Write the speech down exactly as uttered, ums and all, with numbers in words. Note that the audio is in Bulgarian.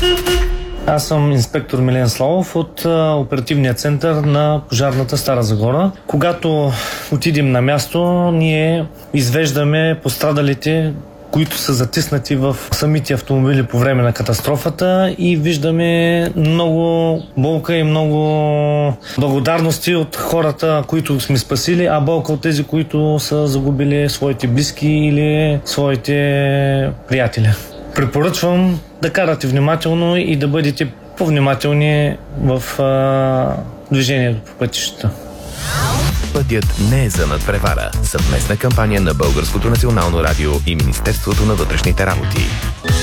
Аз съм инспектор Милен Славов от а, оперативния център на пожарната Стара Загора. Когато отидем на място, ние извеждаме пострадалите, които са затиснати в самите автомобили по време на катастрофата, и виждаме много болка и много благодарности от хората, които сме спасили, а болка от тези, които са загубили своите близки или своите приятели. Препоръчвам да карате внимателно и да бъдете по-внимателни в а, движението по пътищата. Пътят не е за надпревара. Съвместна кампания на Българското национално радио и Министерството на вътрешните работи.